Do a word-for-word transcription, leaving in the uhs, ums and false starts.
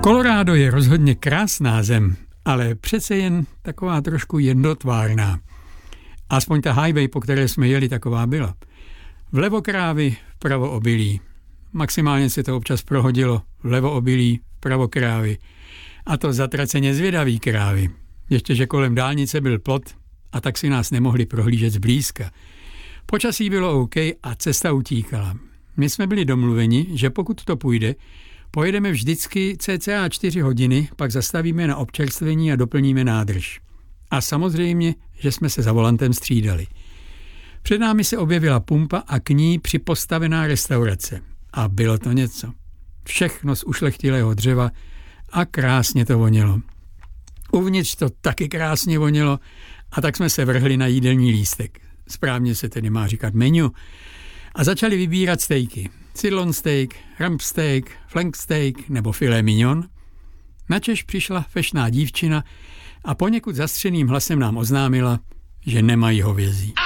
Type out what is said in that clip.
Colorado je rozhodně krásná zem, ale přece jen taková trošku jednotvárná. Aspoň ta highway, po které jsme jeli, taková byla. Vlevo krávy, vpravo obilí. Maximálně se to občas prohodilo. Vlevo obilí, vpravo krávy. A to zatraceně zvědaví krávy. Ještě, že kolem dálnice byl plot a tak si nás nemohli prohlížet zblízka. Počasí bylo OK a cesta utíkala. My jsme byli domluveni, že pokud to půjde, pojedeme vždycky cca čtyři hodiny, pak zastavíme na občerstvení a doplníme nádrž. A samozřejmě, že jsme se za volantem střídali. Před námi se objevila pumpa a k ní připostavená restaurace. A bylo to něco. Všechno z ušlechtilého dřeva a krásně to vonilo. Uvnitř to taky krásně vonilo a tak jsme se vrhli na jídelní lístek. Správně se tedy má říkat menu. A začali vybírat stejky. Sirloin steak, rump steak, flank steak nebo filet mignon. Načež přišla fešná dívčina a poněkud zastřeným hlasem nám oznámila, že nemají hovězí.